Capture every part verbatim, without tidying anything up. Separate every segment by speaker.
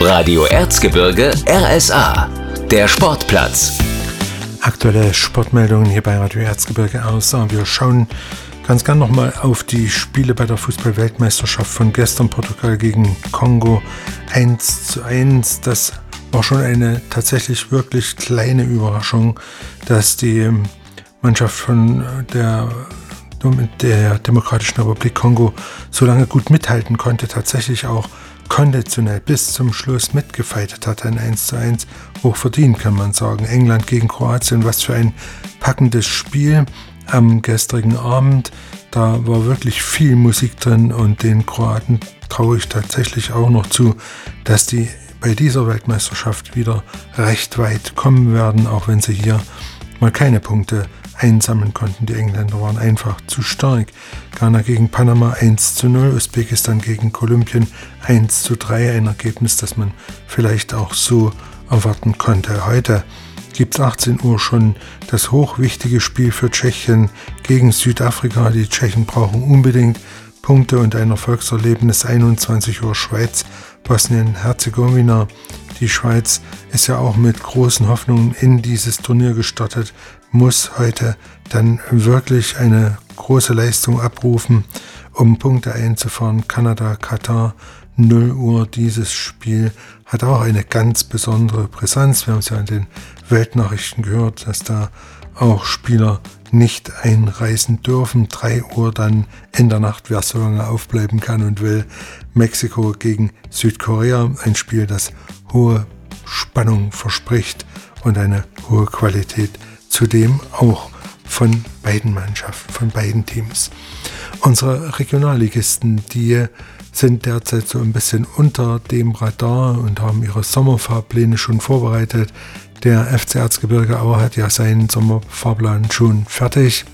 Speaker 1: Radio Erzgebirge R S A, der Sportplatz.
Speaker 2: Aktuelle Sportmeldungen hier bei Radio Erzgebirge R S A. Wir schauen ganz gern nochmal auf die Spiele bei der Fußball-Weltmeisterschaft von gestern. Portugal gegen Kongo eins zu eins. Das war schon eine tatsächlich wirklich kleine Überraschung, dass die Mannschaft von der, der Demokratischen Republik Kongo so lange gut mithalten konnte, tatsächlich auch konditionell bis zum Schluss mitgefeitet hat. Ein eins zu eins hochverdient, kann man sagen. England gegen Kroatien, was für ein packendes Spiel am gestrigen Abend. Da war wirklich viel Musik drin und den Kroaten traue ich tatsächlich auch noch zu, dass die bei dieser Weltmeisterschaft wieder recht weit kommen werden, auch wenn sie hier mal keine Punkte einsammeln konnten. Die Engländer waren einfach zu stark. Ghana gegen Panama eins zu null, Usbekistan gegen Kolumbien eins zu drei, ein Ergebnis, das man vielleicht auch so erwarten konnte. Heute gibt es achtzehn Uhr schon das hochwichtige Spiel für Tschechien gegen Südafrika. Die Tschechen brauchen unbedingt Punkte und ein Erfolgserlebnis. einundzwanzig Uhr Schweiz, Bosnien-Herzegowina. Die Schweiz ist ja auch mit großen Hoffnungen in dieses Turnier gestartet, muss heute dann wirklich eine große Leistung abrufen, um Punkte einzufahren. Kanada, Katar, null Uhr. Dieses Spiel hat auch eine ganz besondere Brisanz. Wir haben es ja in den Weltnachrichten gehört, dass da auch Spieler nicht einreisen dürfen. drei Uhr dann in der Nacht, wer so lange aufbleiben kann und will. Mexiko gegen Südkorea, ein Spiel, das hohe Spannung verspricht und eine hohe Qualität, zudem auch von beiden Mannschaften, von beiden Teams. Unsere Regionalligisten, die sind derzeit so ein bisschen unter dem Radar und haben ihre Sommerfahrpläne schon vorbereitet. Der F C Erzgebirge Aue hat ja seinen Sommerfahrplan schon fertig.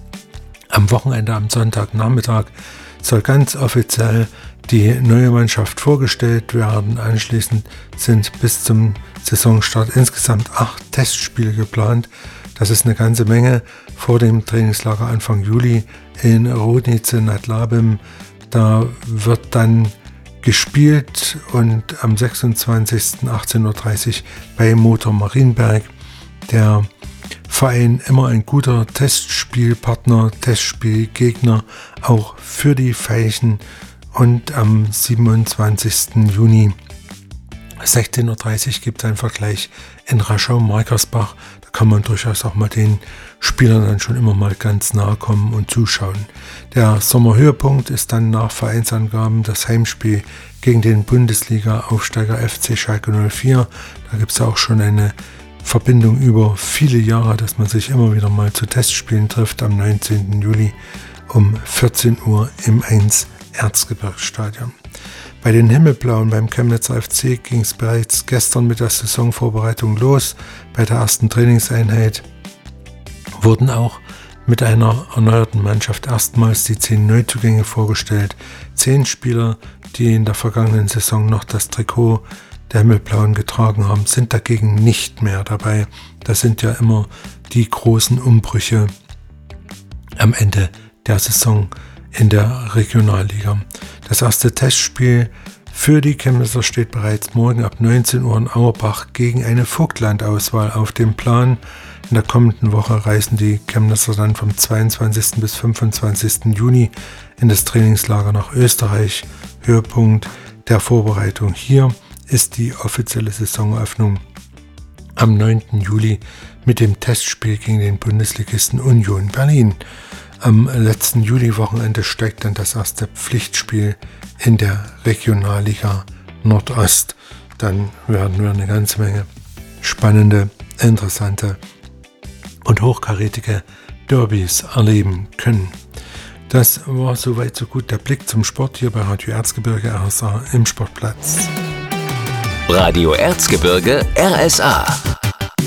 Speaker 2: Am Wochenende, am Sonntagnachmittag, soll ganz offiziell die neue Mannschaft vorgestellt werden. Anschließend sind bis zum Saisonstart insgesamt acht Testspiele geplant. Das ist eine ganze Menge vor dem Trainingslager Anfang Juli in Roudnice nad Labem. Da wird dann gespielt und am sechsundzwanzigsten achtzehn Uhr dreißig bei Motor Marienberg. Der Verein immer ein guter Testspielpartner, Testspielgegner, auch für die Veilchen. Und am siebenundzwanzigsten Juni sechzehn Uhr dreißig gibt es einen Vergleich in Raschau-Markersbach. Da kann man durchaus auch mal den Spielern dann schon immer mal ganz nahe kommen und zuschauen. Der Sommerhöhepunkt ist dann nach Vereinsangaben das Heimspiel gegen den Bundesliga-Aufsteiger F C Schalke null vier. Da gibt es auch schon eine Verbindung über viele Jahre, dass man sich immer wieder mal zu Testspielen trifft am neunzehnten Juli um vierzehn Uhr im eins Erzgebirgsstadion. Bei den Himmelblauen beim Chemnitzer F C ging es bereits gestern mit der Saisonvorbereitung los. Bei der ersten Trainingseinheit wurden auch mit einer erneuerten Mannschaft erstmals die zehn Neuzugänge vorgestellt. Zehn Spieler, die in der vergangenen Saison noch das Trikot der Himmelblauen getragen haben, sind dagegen nicht mehr dabei. Das sind ja immer die großen Umbrüche am Ende der Saison in der Regionalliga. Das erste Testspiel für die Chemnitzer steht bereits morgen ab neunzehn Uhr in Auerbach gegen eine Vogtland-Auswahl auf dem Plan. In der kommenden Woche reisen die Chemnitzer dann vom zweiundzwanzigsten bis fünfundzwanzigsten Juni in das Trainingslager nach Österreich. Höhepunkt der Vorbereitung hier ist die offizielle Saisoneröffnung am neunten Juli mit dem Testspiel gegen den Bundesligisten Union Berlin. Am letzten Juli-Wochenende steigt dann das erste Pflichtspiel in der Regionalliga Nordost. Dann werden wir eine ganze Menge spannende, interessante und hochkarätige Derbys erleben können. Das war soweit so gut der Blick zum Sport hier bei Radio Erzgebirge R S A im Sportplatz.
Speaker 1: Radio Erzgebirge R S A.